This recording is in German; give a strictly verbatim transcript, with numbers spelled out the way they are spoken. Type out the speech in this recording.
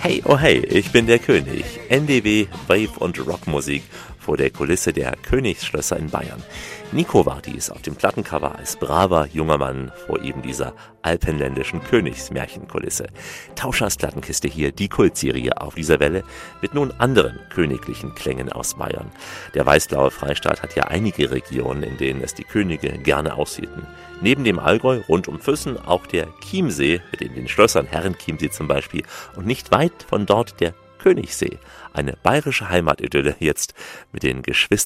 Hey, oh hey, ich bin der König. N D W, Wave und Rockmusik vor der Kulisse der Königsschlösser in Bayern. Nico war dies auf dem Plattencover als braver junger Mann vor eben dieser alpenländischen Königsmärchenkulisse. Tauschers Plattenkiste hier, die Kultserie auf dieser Welle mit nun anderen königlichen Klängen aus Bayern. Der weißblaue Freistaat hat ja einige Regionen, in denen es die Könige gerne aushielten. Neben dem Allgäu rund um Füssen auch der Chiemsee, mit den, den Schlössern Herrenchiemsee zum Beispiel, und nicht weit von dort der Königssee. Eine bayerische Heimatidylle jetzt mit den Geschwistern